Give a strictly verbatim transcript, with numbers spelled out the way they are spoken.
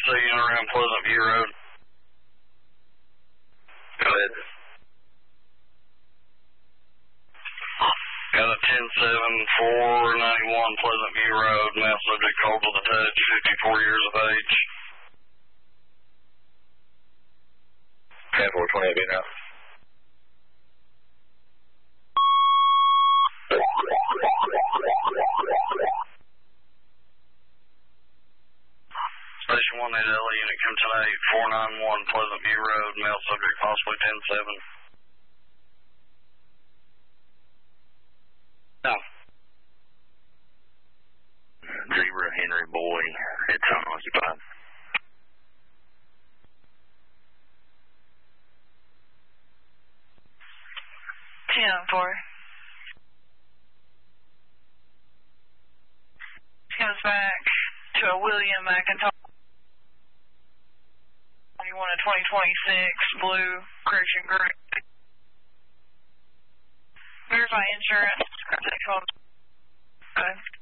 C unit around Pleasant View Road. Go ahead. Got a ten seven four ninety-one Pleasant View Road, male subject cold to the touch, fifty-four years of age. ten four twenty-eight being out. Station one eight L A unit, come tonight, four nine one Pleasant View Road, male subject possibly ten seven. No. Zebra Henry Boy, it's unoccupied. ten four. Comes back to a William McIntosh. You want a twenty twenty-six blue Christian gray. Verify insurance. Okay.